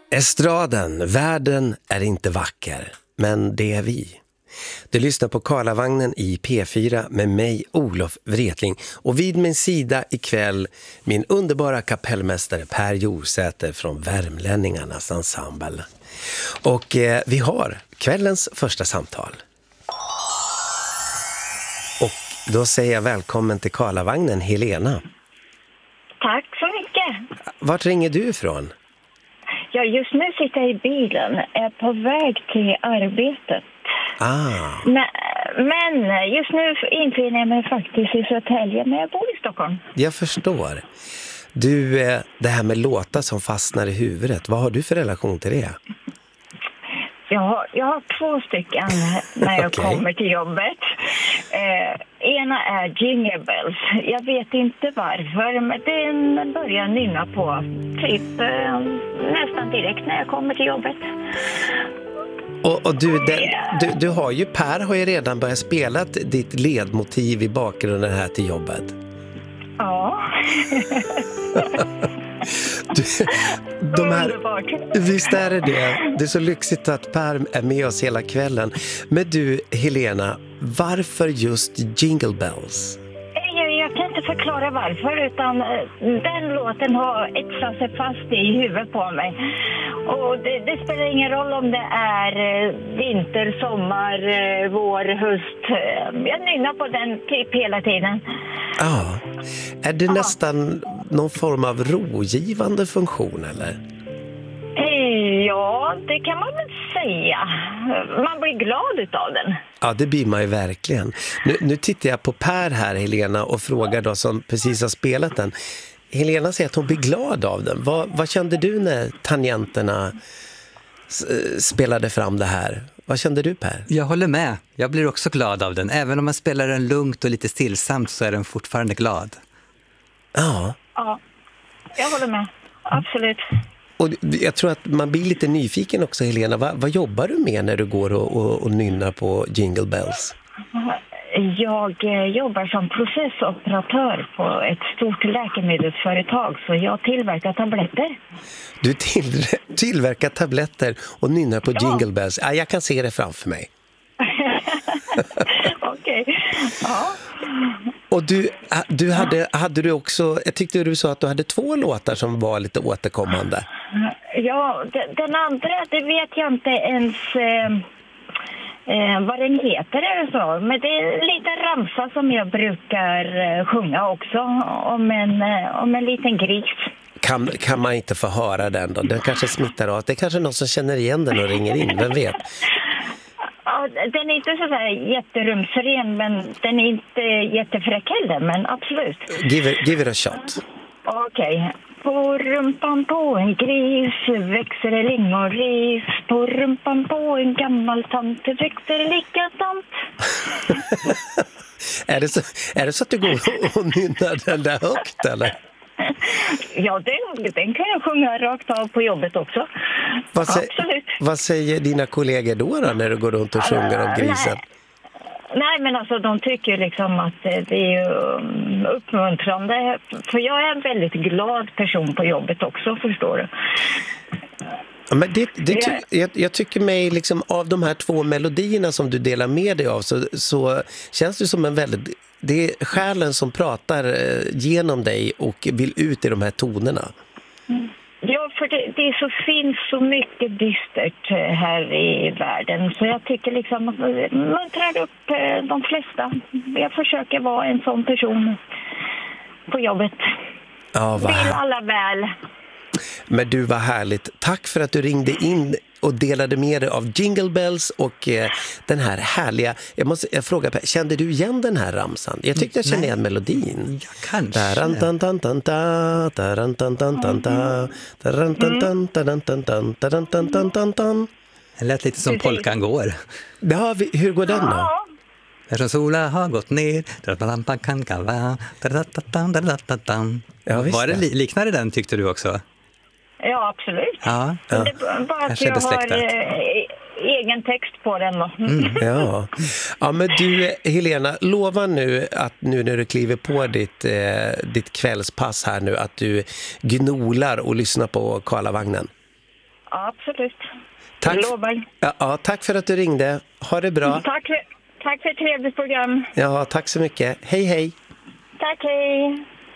Estraden, världen är inte vacker, men det är vi. Du lyssnar på Karlavagnen i P4 med mig, Olof Wretling. Och vid min sida ikväll min underbara kapellmästare Per Jorsäter från Värmlänningarnas ensemble. Och vi har kvällens första samtal. Och då säger jag välkommen till Karlavagnen, Helena. Tack så mycket. Vart ringer du ifrån? Ja, just nu sitter jag i bilen. Är på väg till arbetet. Men just nu infinner jag mig faktiskt i Södertälje, men jag bor i Stockholm. Jag förstår. Du, det här med låtar som fastnar i huvudet, vad har du för relation till det? Jag har 2 stycken när jag kommer till jobbet. Ena är Jingle Bells. Jag vet inte varför, men den börjar nynna på typ nästan direkt när jag kommer till jobbet. Och du har ju, Per har ju redan börjat spela ditt ledmotiv i bakgrunden här till jobbet. Ja. Visst är det det. Det är så lyxigt att Per är med oss hela kvällen. Men du, Helena, varför just Jingle Bells? Jag kan inte förklara varför, utan den låten har etsat sig fast i huvudet på mig. Och det spelar ingen roll om det är vinter, sommar, vår, höst. Jag nynnar på den typ hela tiden. Ja. Är det nästan någon form av rogivande funktion, eller? Ja, det kan man väl säga. Man blir glad utav den. Ja, det blir man ju verkligen. Nu tittar jag på Per här, Helena, och frågar då som precis har spelat den. Helena säger att hon blir glad av den. Vad kände du när tangenterna spelade fram det här? Vad kände du, Per? Jag håller med. Jag blir också glad av den. Även om man spelar den lugnt och lite stillsamt så är den fortfarande glad. Ja. Ja, jag håller med. Absolut. Och jag tror att man blir lite nyfiken också, Helena. Vad jobbar du med när du går och nynnar på Jingle Bells? Jag jobbar som processoperatör på ett stort läkemedelsföretag, så jag tillverkar tabletter. Du tillverkar tabletter och nynnar på Jingle Bells. Ja, jag kan se det framför mig. Okej. Ja. Och du hade du också, jag tyckte du sa att du hade 2 låtar som var lite återkommande. Ja, den andra, det vet jag inte ens vad den heter eller så. Men det är lite ramsa som jag brukar sjunga också om en liten gris. Kan man inte få höra den då? Den kanske smittar av. Det är kanske någon som känner igen den och ringer in, vem vet? Ja, den är inte så där jätterumsren, men den är inte jättefräck heller, men absolut. Give it a shot. Okej. På rumpan på en gris växer det lingonris. På rumpan på en gammal tant växer det likadant. Är det så att du går och nynnar den där högt, eller? Ja, den kan jag sjunga rakt av på jobbet också. Absolut. Vad säger dina kollegor då när du går runt och sjunger om grisen? Nej, men alltså de tycker liksom att det är uppmuntrande. För jag är en väldigt glad person på jobbet också, förstår du. Ja, men jag tycker mig liksom av de här 2 melodierna som du delar med dig av så känns det som en väldigt... Det är själen som pratar genom dig och vill ut i de här tonerna. Ja, för det finns så mycket dystert här i världen. Så jag tycker liksom att muntrar upp de flesta. Jag försöker vara en sån person på jobbet. Ja, vill alla väl. Men du, var härligt. Tack för att du ringde in och delade med dig av Jingle Bells och den här härliga... Jag fråga, kände du igen den här ramsan? Jag tyckte jag kände igen melodin. Ja, kanske. Det lät lite som polkan går. Ja, hur går den då? Eftersom solen har gått ner. Ja, visst. Var det liknande den, tyckte du också? Ja, absolut. Ja. Det bara att jag har egen text på den då. Ja, men du, Helena, lova nu att nu när du kliver på ditt kvällspass här nu att du gnolar och lyssnar på Karlavagnen. Absolut. Tack, Jag lovar. ja, tack för att du ringde. Ha det bra. Tack för ett trevligt program. Ja, tack så mycket. Hej, hej. Tack, hej.